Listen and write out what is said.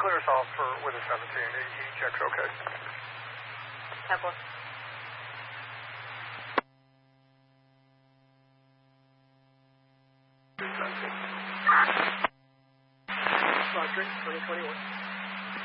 clear us off with a 17. He checks okay. 10-4. Roger, 2021.